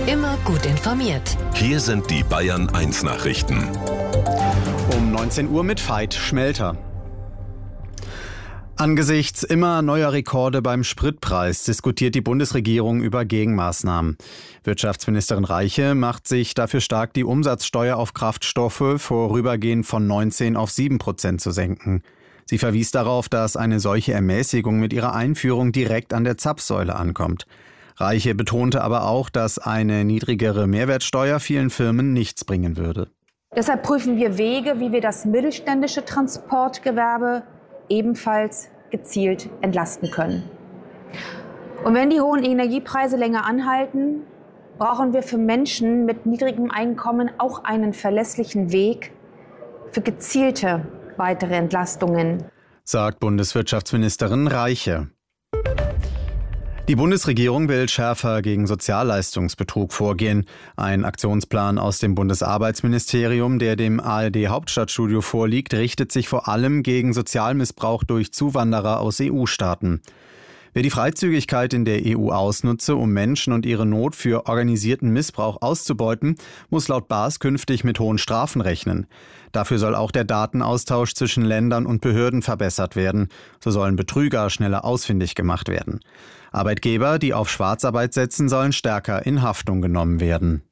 Immer gut informiert. Hier sind die Bayern 1 Nachrichten. Um 19 Uhr mit Veit Schmelter. Angesichts immer neuer Rekorde beim Spritpreis diskutiert die Bundesregierung über Gegenmaßnahmen. Wirtschaftsministerin Reiche macht sich dafür stark, die Umsatzsteuer auf Kraftstoffe vorübergehend von 19 auf 7% zu senken. Sie verwies darauf, dass eine solche Ermäßigung mit ihrer Einführung direkt an der Zapfsäule ankommt. Reiche betonte aber auch, dass eine niedrigere Mehrwertsteuer vielen Firmen nichts bringen würde. Deshalb prüfen wir Wege, wie wir das mittelständische Transportgewerbe ebenfalls gezielt entlasten können. Und wenn die hohen Energiepreise länger anhalten, brauchen wir für Menschen mit niedrigem Einkommen auch einen verlässlichen Weg für gezielte weitere Entlastungen, sagt Bundeswirtschaftsministerin Reiche. Die Bundesregierung will schärfer gegen Sozialleistungsbetrug vorgehen. Ein Aktionsplan aus dem Bundesarbeitsministerium, der dem ARD-Hauptstadtstudio vorliegt, richtet sich vor allem gegen Sozialmissbrauch durch Zuwanderer aus EU-Staaten. Wer die Freizügigkeit in der EU ausnutze, um Menschen und ihre Not für organisierten Missbrauch auszubeuten, muss laut BAS künftig mit hohen Strafen rechnen. Dafür soll auch der Datenaustausch zwischen Ländern und Behörden verbessert werden. So sollen Betrüger schneller ausfindig gemacht werden. Arbeitgeber, die auf Schwarzarbeit setzen, sollen stärker in Haftung genommen werden.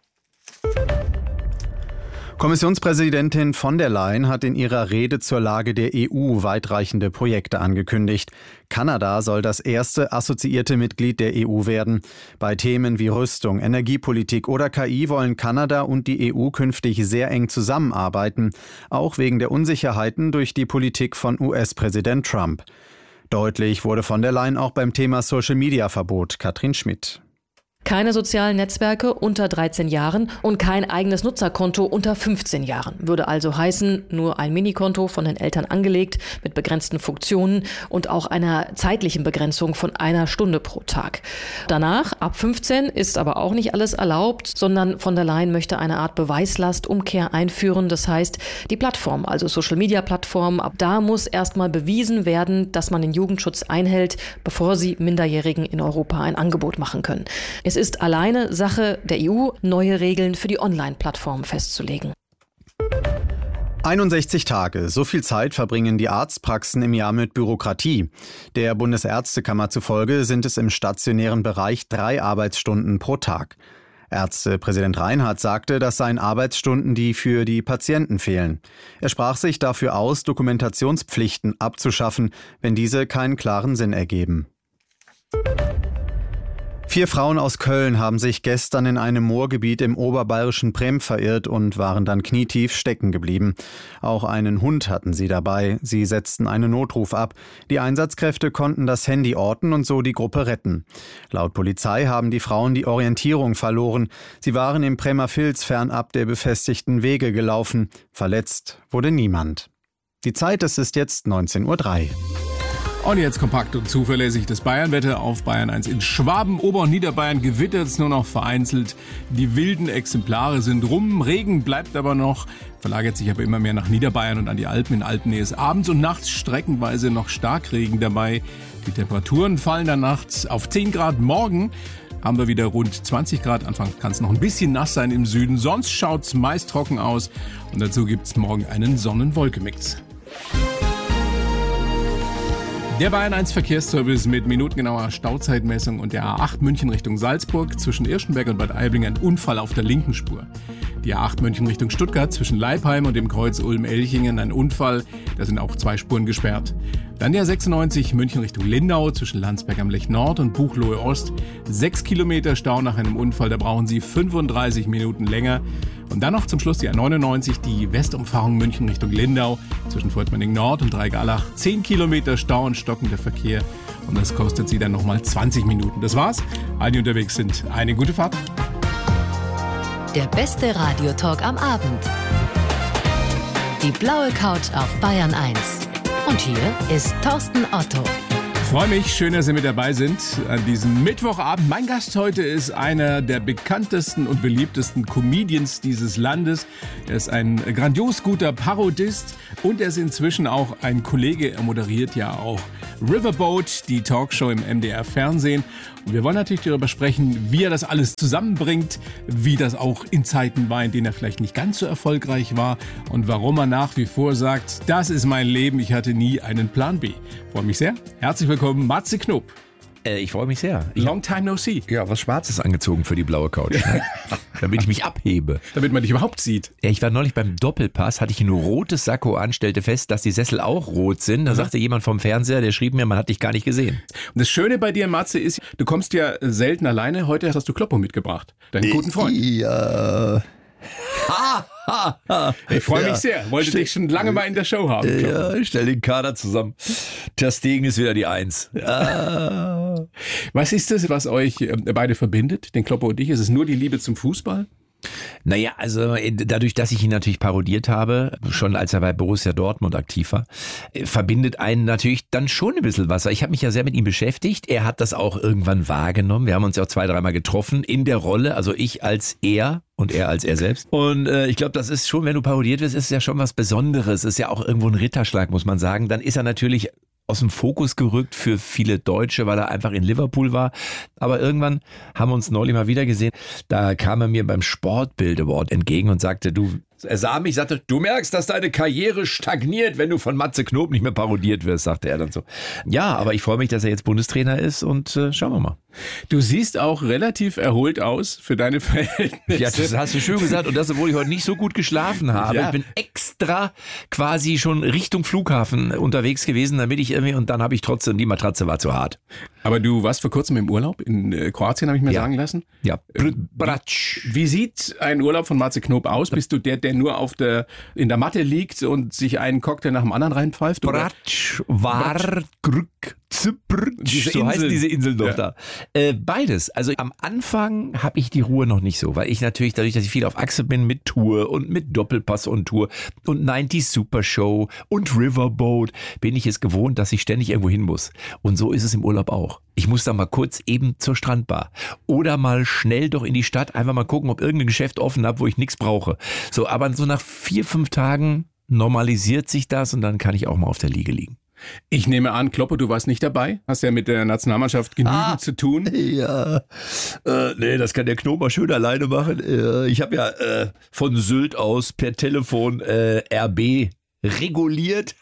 Kommissionspräsidentin von der Leyen hat in ihrer Rede zur Lage der EU weitreichende Projekte angekündigt. Kanada soll das erste assoziierte Mitglied der EU werden. Bei Themen wie Rüstung, Energiepolitik oder KI wollen Kanada und die EU künftig sehr eng zusammenarbeiten, auch wegen der Unsicherheiten durch die Politik von US-Präsident Trump. Deutlich wurde von der Leyen auch beim Thema Social-Media-Verbot. Katrin Schmidt. Keine sozialen Netzwerke unter 13 Jahren und kein eigenes Nutzerkonto unter 15 Jahren. Würde also heißen, nur ein Minikonto von den Eltern angelegt mit begrenzten Funktionen und auch einer zeitlichen Begrenzung von 1 Stunde pro Tag. Danach, ab 15, ist aber auch nicht alles erlaubt, sondern von der Leyen möchte eine Art Beweislastumkehr einführen. Das heißt, die Plattform, also Social-Media-Plattform, ab da muss erstmal bewiesen werden, dass man den Jugendschutz einhält, bevor sie Minderjährigen in Europa ein Angebot machen können. Es ist alleine Sache der EU, neue Regeln für die Online-Plattform festzulegen. 61 Tage, so viel Zeit verbringen die Arztpraxen im Jahr mit Bürokratie. Der Bundesärztekammer zufolge sind es im stationären Bereich 3 Arbeitsstunden pro Tag. Ärztepräsident Reinhardt sagte, das seien Arbeitsstunden, die für die Patienten fehlen. Er sprach sich dafür aus, Dokumentationspflichten abzuschaffen, wenn diese keinen klaren Sinn ergeben. 4 Frauen aus Köln haben sich gestern in einem Moorgebiet im oberbayerischen Prem verirrt und waren dann knietief stecken geblieben. Auch einen Hund hatten sie dabei. Sie setzten einen Notruf ab. Die Einsatzkräfte konnten das Handy orten und so die Gruppe retten. Laut Polizei haben die Frauen die Orientierung verloren. Sie waren im Premer Vils fernab der befestigten Wege gelaufen. Verletzt wurde niemand. Die Zeit, es ist jetzt 19:03 Uhr. Und jetzt kompakt und zuverlässig das Bayernwetter auf Bayern 1. In Schwaben, Ober- und Niederbayern gewittert es nur noch vereinzelt. Die wilden Exemplare sind rum. Regen bleibt aber noch, verlagert sich aber immer mehr nach Niederbayern und an die Alpen. In Alpennähe ist abends und nachts streckenweise noch Starkregen dabei. Die Temperaturen fallen dann nachts auf 10 Grad. Morgen haben wir wieder rund 20 Grad. Anfangs kann es noch ein bisschen nass sein im Süden. Sonst schaut es meist trocken aus. Und dazu gibt es morgen einen Sonnen-Wolke-Mix. Der Bayern 1 Verkehrsservice mit minutengenauer Stauzeitmessung und der A8 München Richtung Salzburg zwischen Irschenberg und Bad Aibling ein Unfall auf der linken Spur. Die A8 München Richtung Stuttgart zwischen Leipheim und dem Kreuz Ulm-Elchingen ein Unfall, da sind auch 2 Spuren gesperrt. Dann der 96 München Richtung Lindau zwischen Landsberg am Lech Nord und Buchloe Ost. 6 Kilometer Stau nach einem Unfall, da brauchen Sie 35 Minuten länger. Und dann noch zum Schluss die A99, die Westumfahrung München Richtung Lindau zwischen Fortmanning Nord und Dreigalach. 10 Kilometer Stau und stockender Verkehr und das kostet Sie dann nochmal 20 Minuten. Das war's. Alle, die unterwegs sind, eine gute Fahrt. Der beste Radiotalk am Abend. Die blaue Couch auf Bayern 1. Und hier ist Thorsten Otto. Freue mich, schön, dass Sie mit dabei sind an diesem Mittwochabend. Mein Gast heute ist einer der bekanntesten und beliebtesten Comedians dieses Landes. Er ist ein grandios guter Parodist und er ist inzwischen auch ein Kollege. Er moderiert ja auch Riverboat, die Talkshow im MDR-Fernsehen. Und wir wollen natürlich darüber sprechen, wie er das alles zusammenbringt, wie das auch in Zeiten war, in denen er vielleicht nicht ganz so erfolgreich war und warum er nach wie vor sagt, das ist mein Leben, ich hatte nie einen Plan B. Freue mich sehr. Herzlich willkommen, Matze Knob. Ich freue mich sehr. Long time no see. Ja, was Schwarzes angezogen für die blaue Couch. Ne? Damit ich mich abhebe. Damit man dich überhaupt sieht. Ich war neulich beim Doppelpass, hatte ich ein rotes Sakko an, stellte fest, dass die Sessel auch rot sind. Da sagte jemand vom Fernseher, der schrieb mir, man hat dich gar nicht gesehen. Und das Schöne bei dir, Matze, ist, du kommst ja selten alleine. Heute hast du Kloppo mitgebracht. Deinen guten Freund. Ja. Ich freue mich sehr. Wollte dich schon lange mal in der Show haben. Ja, ich stell den Kader zusammen. Ter Stegen ist wieder die 1. Was ist das, was euch beide verbindet, den Kloppo und dich? Ist es nur die Liebe zum Fußball? Naja, also dadurch, dass ich ihn natürlich parodiert habe, schon als er bei Borussia Dortmund aktiv war, verbindet einen natürlich dann schon ein bisschen was. Ich habe mich ja sehr mit ihm beschäftigt. Er hat das auch irgendwann wahrgenommen. Wir haben uns ja auch 2-3 Mal getroffen in der Rolle, also ich als er und er als er selbst. Und ich glaube, das ist schon, wenn du parodiert wirst, ist ja schon was Besonderes. Ist ja auch irgendwo ein Ritterschlag, muss man sagen. Dann ist er natürlich aus dem Fokus gerückt für viele Deutsche, weil er einfach in Liverpool war. Aber irgendwann haben wir uns neulich mal wieder gesehen. Da kam er mir beim Sportbild Award entgegen und sagte, er sah mich, sagte, du merkst, dass deine Karriere stagniert, wenn du von Matze Knob nicht mehr parodiert wirst, sagte er dann so. Ja, aber ich freue mich, dass er jetzt Bundestrainer ist und schauen wir mal. Du siehst auch relativ erholt aus für deine Verhältnisse. Ja, das hast du schön gesagt und das, obwohl ich heute nicht so gut geschlafen habe. Ja. Ich bin extra quasi schon Richtung Flughafen unterwegs gewesen, damit ich irgendwie, und dann habe ich trotzdem, die Matratze war zu hart. Aber du warst vor kurzem im Urlaub in Kroatien, habe ich mir sagen lassen. Ja. Bratsch. Wie sieht ein Urlaub von Matze Knob aus? Bist du der nur in der Matte liegt und sich einen Cocktail nach dem anderen reinpfeift? Bratsch, war, Grück, Zypr, so heißt diese Insel noch da. Beides. Also am Anfang habe ich die Ruhe noch nicht so, weil ich natürlich dadurch, dass ich viel auf Achse bin mit Tour und mit Doppelpass und Tour und 90s Super Show und Riverboat, bin ich es gewohnt, dass ich ständig irgendwo hin muss. Und so ist es im Urlaub auch. Ich muss da mal kurz eben zur Strandbar oder mal schnell doch in die Stadt, einfach mal gucken, ob irgendein Geschäft offen hat, wo ich nichts brauche. So, aber so nach 4-5 Tagen normalisiert sich das und dann kann ich auch mal auf der Liege liegen. Ich nehme an, Kloppo, du warst nicht dabei? Hast ja mit der Nationalmannschaft genügend zu tun? Ja, nee, das kann der Knob mal schön alleine machen. Ich habe ja von Sylt aus per Telefon RB reguliert.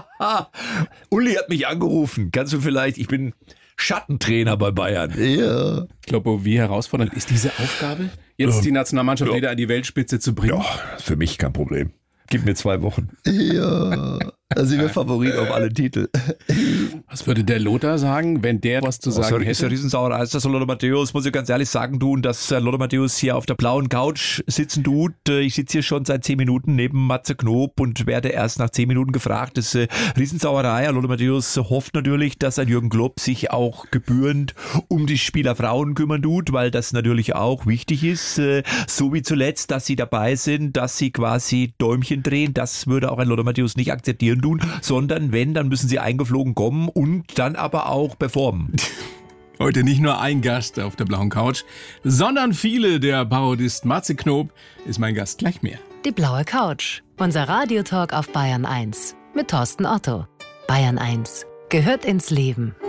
Uli hat mich angerufen. Kannst du vielleicht, ich bin Schattentrainer bei Bayern. Ja. Kloppo, wie herausfordernd ist diese Aufgabe, jetzt die Nationalmannschaft wieder an die Weltspitze zu bringen? Ja, für mich kein Problem. Gib mir 2 Wochen. Ja, also ich bin Favorit auf alle Titel. Was würde der Lothar sagen, wenn der was zu sagen hätte? Ist eine Riesensauerei. Das Lothar Matthäus, muss ich ganz ehrlich sagen, du, und dass Lothar Matthäus hier auf der blauen Couch sitzen tut. Ich sitze hier schon seit 10 Minuten neben Matze Knob und werde erst nach 10 Minuten gefragt. Das ist Riesensauerei. Lothar Matthäus hofft natürlich, dass ein Jürgen Klopp sich auch gebührend um die Spielerfrauen kümmern tut, weil das natürlich auch wichtig ist. So wie zuletzt, dass sie dabei sind, dass sie quasi Däumchen drehen. Das würde auch ein Lothar Matthäus nicht akzeptieren tun, sondern wenn, dann müssen sie eingeflogen kommen und dann aber auch performen. Heute nicht nur ein Gast auf der blauen Couch, sondern viele. Der Parodist Matze Knob ist mein Gast. Gleich mehr. Die blaue Couch. Unser Radiotalk auf Bayern 1 mit Thorsten Otto. Bayern 1 gehört ins Leben.